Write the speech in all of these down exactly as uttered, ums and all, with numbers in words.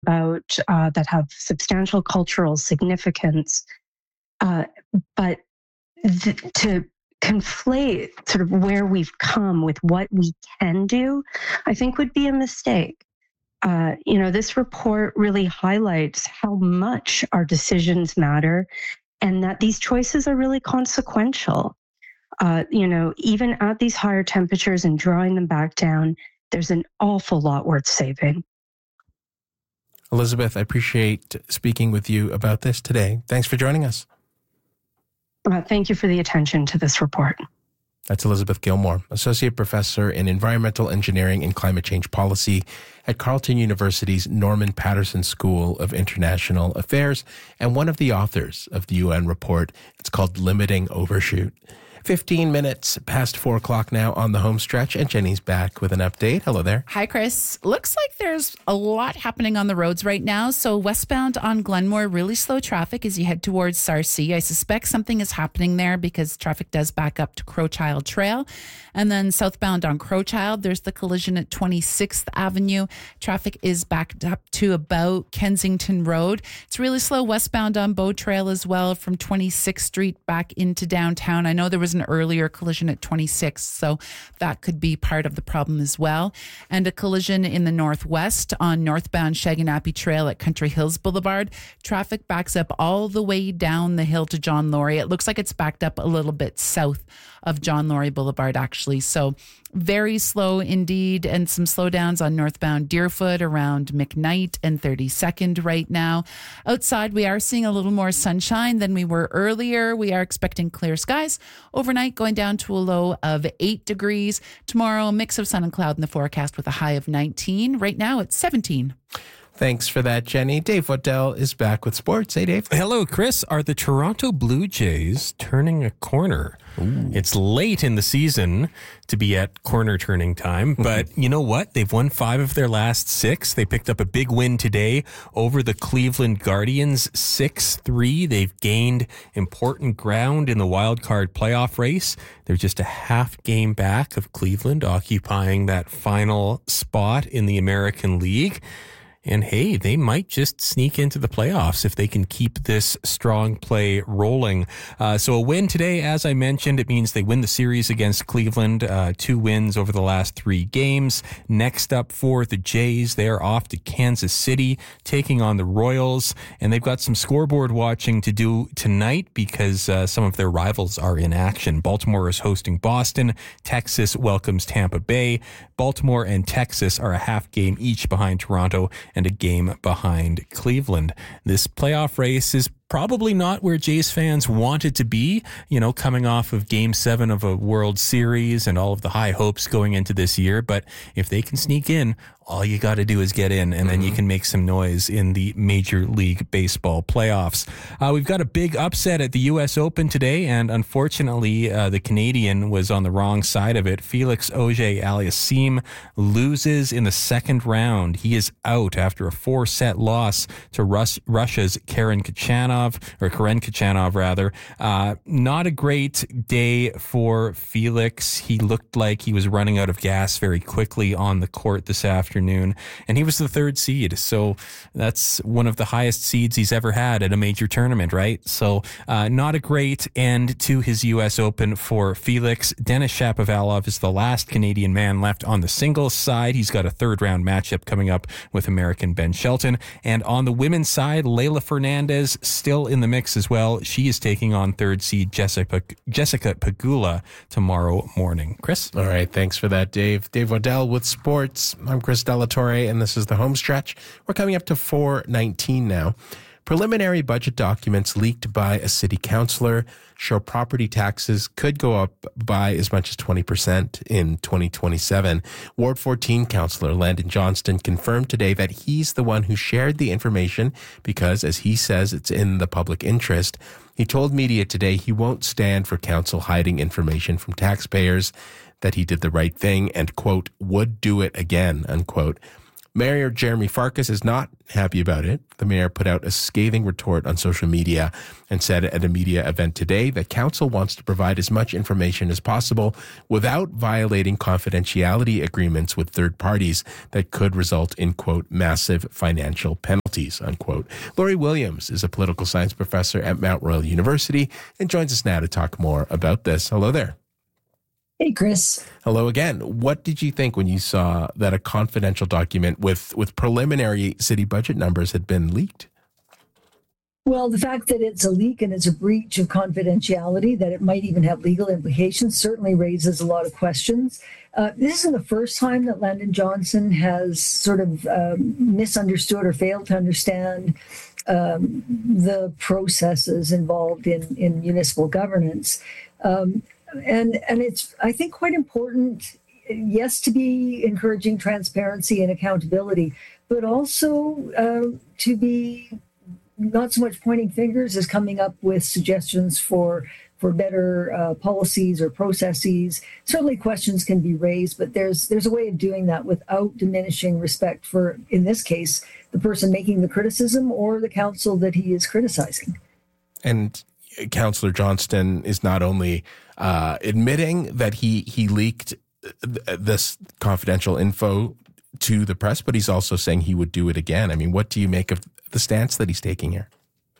about uh, that have substantial cultural significance. Uh, but th- to conflate sort of where we've come with what we can do, I think would be a mistake. Uh, you know, this report really highlights how much our decisions matter and that these choices are really consequential. Uh, you know, even at these higher temperatures and drawing them back down, there's an awful lot worth saving. Elizabeth, I appreciate speaking with you about this today. Thanks for joining us. Uh, thank you for the attention to this report. That's Elizabeth Gilmore, Associate Professor in Environmental Engineering and Climate Change Policy at Carleton University's Norman Paterson School of International Affairs and one of the authors of the U N report. It's called Limiting Overshoot. fifteen minutes past four o'clock now on the home stretch, and Jenny's back with an update. Hello there. Hi, Chris. Looks like there's a lot happening on the roads right now. So westbound on Glenmore, really slow traffic as you head towards Sarcee. I suspect something is happening there because traffic does back up to Crowchild Trail. And then southbound on Crowchild, there's the collision at twenty-sixth Avenue. Traffic is backed up to about Kensington Road. It's really slow westbound on Bow Trail as well from twenty-sixth Street back into downtown. I know there was an earlier collision at twenty-sixth, so that could be part of the problem as well. And a collision in the northwest on northbound Shaganappy Trail at Country Hills Boulevard. Traffic backs up all the way down the hill to John Laurie. It looks like it's backed up a little bit south of John Laurie Boulevard, actually. So very slow indeed, and some slowdowns on northbound Deerfoot around McKnight and thirty-second right now. Outside, we are seeing a little more sunshine than we were earlier. We are expecting clear skies overnight, going down to a low of eight degrees. Tomorrow, a mix of sun and cloud in the forecast with a high of nineteen. Right now, it's seventeen. Thanks for that, Jenny. Dave Waddell is back with sports. Hey, Dave. Hello, Chris. Are the Toronto Blue Jays turning a corner? Ooh. It's late in the season to be at corner turning time, but you know what? They've won five of their last six. They picked up a big win today over the Cleveland Guardians, six three. They've gained important ground in the wild card playoff race. They're just a half game back of Cleveland, occupying that final spot in the American League. And hey, they might just sneak into the playoffs if they can keep this strong play rolling. Uh, so a win today, as I mentioned, it means they win the series against Cleveland. Uh, two wins over the last three games. Next up for the Jays, they're off to Kansas City, taking on the Royals. And they've got some scoreboard watching to do tonight because uh, some of their rivals are in action. Baltimore is hosting Boston. Texas welcomes Tampa Bay. Baltimore and Texas are a half game each behind Toronto and a game behind Cleveland. This playoff race is probably not where Jays fans want it to be, you know, coming off of game seven of a World Series and all of the high hopes going into this year. But if they can sneak in, all you got to do is get in, and then you can make some noise in the Major League Baseball playoffs. Uh, we've got a big upset at the U S Open today, and unfortunately, uh, the Canadian was on the wrong side of it. Felix Auger-Aliassime loses in the second round. He is out after a four-set loss to Rus- Russia's Karen Khachanov, or Karen Khachanov, rather. Uh, not a great day for Felix. He looked like he was running out of gas very quickly on the court this afternoon. And he was the third seed. So that's one of the highest seeds he's ever had at a major tournament, right? So uh, not a great end to his U S Open for Felix. Denis Shapovalov is the last Canadian man left on the singles side. He's got a third round matchup coming up with American Ben Shelton. And on the women's side, Leylah Fernandez still in the mix as well. She is taking on third seed Jessica, Jessica Pegula tomorrow morning. Chris? All right. Thanks for that, Dave. Dave Waddell with sports. I'm Chris Delatorre, and this is the home stretch. We're coming up to four nineteen now. Preliminary budget documents leaked by a city councillor show property taxes could go up by as much as twenty percent in twenty twenty-seven. Ward fourteen councillor Landon Johnston confirmed today that he's the one who shared the information because, as he says, it's in the public interest. He told media today he won't stand for council hiding information from taxpayers, that he did the right thing and, quote, would do it again, unquote. Mayor Jeremy Farkas is not happy about it. The mayor put out a scathing retort on social media and said at a media event today that council wants to provide as much information as possible without violating confidentiality agreements with third parties that could result in, quote, massive financial penalties, unquote. Laurie Williams is a political science professor at Mount Royal University and joins us now to talk more about this. Hello there. Hey, Chris. Hello again. What did you think when you saw that a confidential document with, with preliminary city budget numbers had been leaked? Well, the fact that it's a leak and it's a breach of confidentiality, that it might even have legal implications, certainly raises a lot of questions. Uh, this isn't the first time that Landon Johnson has sort of um, misunderstood or failed to understand um, the processes involved in, in municipal governance. Um, And and it's, I think, quite important, yes, to be encouraging transparency and accountability, but also uh, to be not so much pointing fingers as coming up with suggestions for for better uh, policies or processes. Certainly questions can be raised, but there's there's a way of doing that without diminishing respect for, in this case, the person making the criticism or the council that he is criticizing. And Councillor Johnston is not only uh, admitting that he he leaked th- this confidential info to the press, but he's also saying he would do it again. I mean, what do you make of the stance that he's taking here?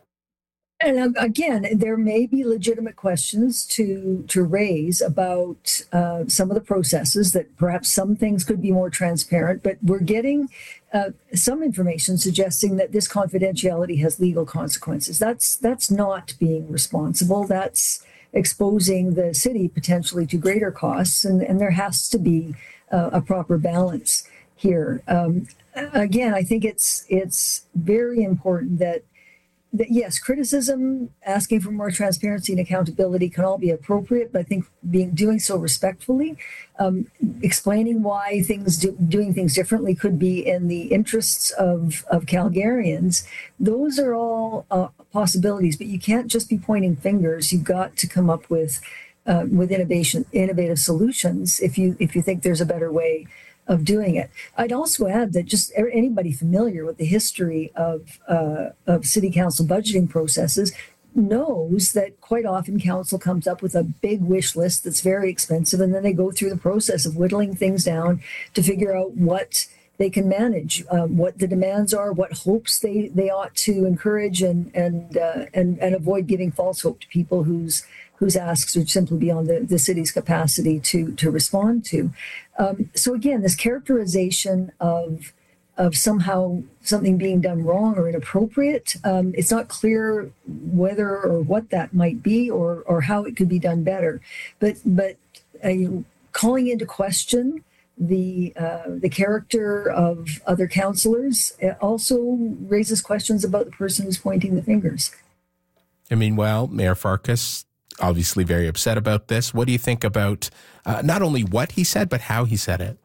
And again, there may be legitimate questions to to raise about uh, some of the processes, that perhaps some things could be more transparent, but we're getting uh, some information suggesting that this confidentiality has legal consequences. That's that's not being responsible. That's exposing the city potentially to greater costs, and, and there has to be uh, a proper balance here. Um, again, I think it's it's very important that that yes, criticism, asking for more transparency and accountability can all be appropriate, but I think being doing so respectfully, um, explaining why things do, doing things differently could be in the interests of, of Calgarians, those are all uh, possibilities, but you can't just be pointing fingers. You've got to come up with uh, with innovation, innovative solutions if you if you think there's a better way of doing it. I'd also add that just anybody familiar with the history of uh, of city council budgeting processes knows that quite often council comes up with a big wish list that's very expensive, and then they go through the process of whittling things down to figure out what they can manage, um, what the demands are, what hopes they, they ought to encourage, and and, uh, and and avoid giving false hope to people whose whose asks are simply beyond the, the city's capacity to to respond to. Um, so again, this characterization of of somehow something being done wrong or inappropriate, um, it's not clear whether or what that might be, or or how it could be done better. But but uh, calling into question the uh, the character of other councillors also raises questions about the person who's pointing the fingers. And meanwhile, Mayor Farkas, obviously very upset about this. What do you think about uh, not only what he said, but how he said it?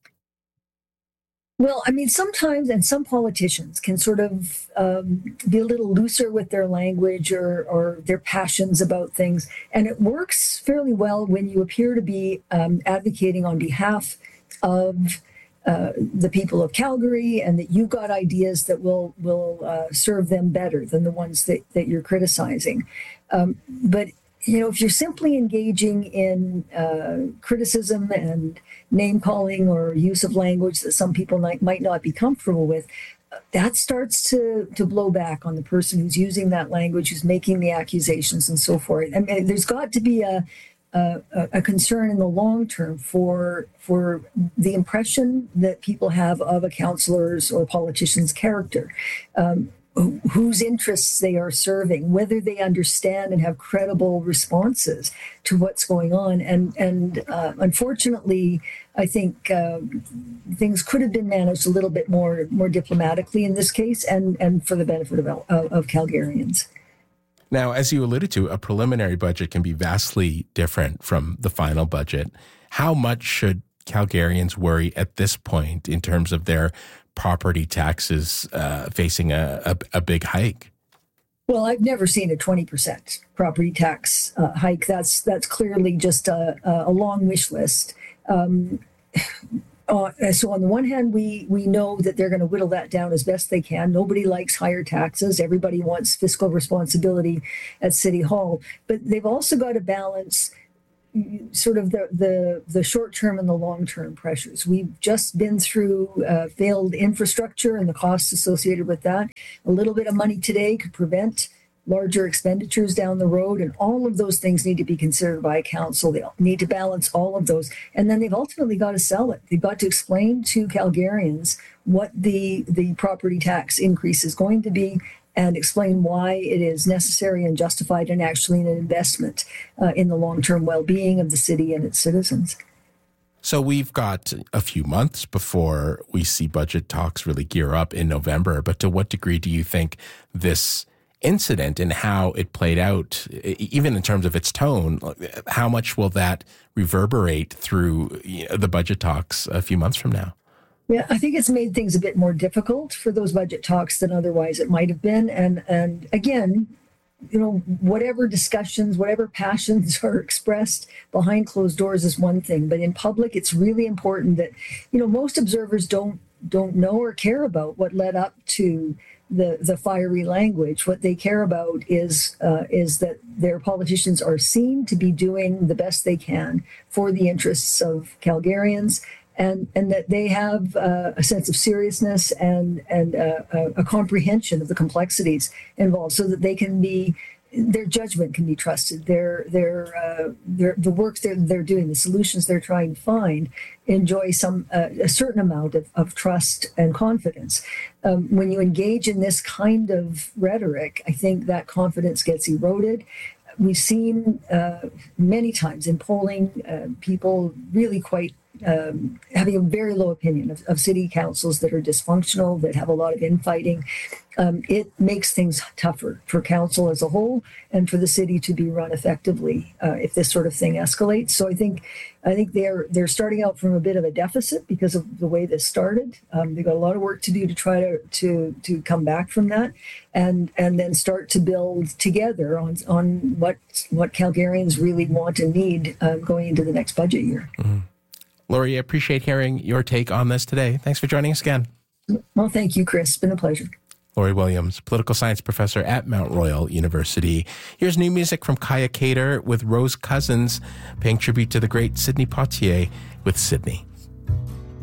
Well, I mean, sometimes, and some politicians can sort of um, be a little looser with their language or, or their passions about things. And it works fairly well when you appear to be um, advocating on behalf of uh, the people of Calgary, and that you've got ideas that will will uh, serve them better than the ones that, that you're criticizing. Um, but you know, if you're simply engaging in uh, criticism and name calling or use of language that some people might, might not be comfortable with, that starts to, to blow back on the person who's using that language, who's making the accusations and so forth. I mean, there's got to be a, a, a concern in the long term for, for the impression that people have of a councillor's or politician's character. Um, whose interests they are serving, whether they understand and have credible responses to what's going on. And and uh, unfortunately, I think uh, things could have been managed a little bit more more diplomatically in this case, and, and for the benefit of, of, of Calgarians. Now, as you alluded to, a preliminary budget can be vastly different from the final budget. How much should Calgarians worry at this point in terms of their property taxes uh, facing a, a, a big hike? Well, I've never seen a twenty percent property tax uh, hike. That's that's clearly just a, a long wish list. Um, Uh, so on the one hand, we we know that they're going to whittle that down as best they can. Nobody likes higher taxes. Everybody wants fiscal responsibility at City Hall. But they've also got to balance sort of the the, the short term and the long term pressures. We've just been through uh, failed infrastructure and the costs associated with that. A little bit of money today could prevent larger expenditures down the road, and all of those things need to be considered by council. They need to balance all of those, and then they've ultimately got to sell it. They've got to explain to Calgarians what the the property tax increase is going to be, and explain why it is necessary and justified and actually an investment uh, in the long-term well-being of the city and its citizens. So we've got a few months before we see budget talks really gear up in November, but to what degree do you think this incident and how it played out, even in terms of its tone, how much will that reverberate through you know, the budget talks a few months from now? Yeah, I think it's made things a bit more difficult for those budget talks than otherwise it might have been. And and again, you know, whatever discussions, whatever passions are expressed behind closed doors is one thing, but in public, it's really important that, you know, most observers don't don't know or care about what led up to the the fiery language. What they care about is uh, is that their politicians are seen to be doing the best they can for the interests of Calgarians, and and that they have uh, a sense of seriousness and and uh, a, a comprehension of the complexities involved, so that they can be their judgment can be trusted. Their their uh, their the work they're they're doing, the solutions they're trying to find, enjoy some uh, a certain amount of, of trust and confidence. Um, when you engage in this kind of rhetoric, I think that confidence gets eroded. We've seen uh, many times in polling uh, people really quite um, having a very low opinion of, of city councils that are dysfunctional, that have a lot of infighting. Um, it makes things tougher for council as a whole and for the city to be run effectively uh, if this sort of thing escalates. So I think I think they're they're starting out from a bit of a deficit because of the way this started. Um, they've got a lot of work to do to try to to to come back from that, and and then start to build together on on what what Calgarians really want and need uh, going into the next budget year. Mm-hmm. Lori, I appreciate hearing your take on this today. Thanks for joining us again. Well, thank you, Chris. It's been a pleasure. Lori Williams, political science professor at Mount Royal University. Here's new music from Kaya Cater with Rose Cousins, paying tribute to the great Sidney Poitier with Sydney.